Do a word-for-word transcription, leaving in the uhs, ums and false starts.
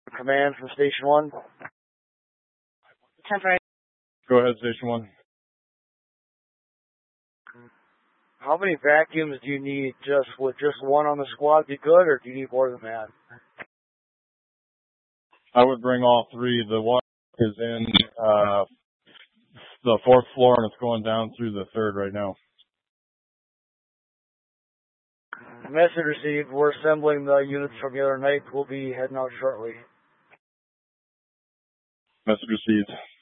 Command from Station one. Temporary. Go ahead, Station one. How many vacuums do you need? Just with just one on the squad be good, or do you need more than that? I would bring all three. The one is in uh, the fourth floor, and it's going down through the third right now. Message received. We're assembling the units from the other night. We'll be heading out shortly. Message received.